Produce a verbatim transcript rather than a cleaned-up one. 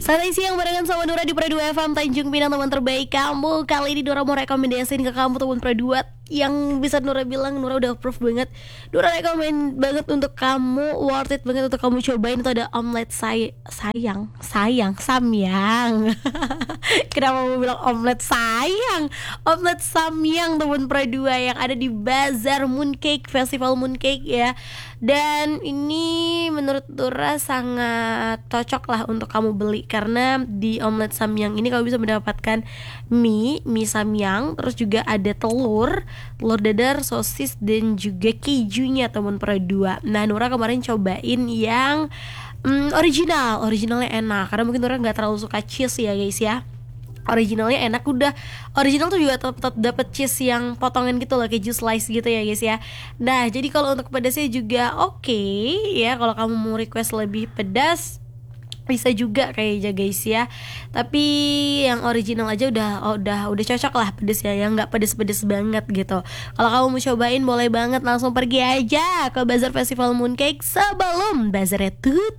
Santai siang barengan sama Nura di Pro dua F M Tanjung Pinang, teman terbaik kamu. Kali ini Nura mau rekomendasiin ke kamu teman Pro dua yang bisa Nura bilang Nura udah approve banget. Nura rekomend banget untuk kamu, worth it banget untuk kamu cobain. Itu ada omelet say- sayang Sayang Samyang. Kenapa mau bilang omelet sayang? Omelet Samyang teman Pro dua yang ada di Bazar Mooncake, Festival Mooncake ya. Dan ini menurut Nura sangat cocok lah untuk kamu beli, karena di omelet samyang ini kamu bisa mendapatkan mie, mie samyang, terus juga ada telur, telur dadar, sosis, dan juga kejunya teman Pro dua. Nah, Nura kemarin cobain yang mm, original, originalnya enak, karena mungkin Nura nggak terlalu suka cheese ya guys ya. Originalnya enak, udah original tuh juga tetap dapet cheese yang potongan gitu loh, keju slice gitu ya guys ya. Nah, jadi kalau untuk pedasnya juga oke okay, ya. Kalau kamu mau request lebih pedas bisa juga kayaknya guys ya. Tapi yang original aja udah udah udah cocok lah pedesnya, yang nggak pedes-pedes banget gitu. Kalau kamu mau cobain boleh banget langsung pergi aja ke Bazar Festival Mooncake sebelum bazarnya tutup.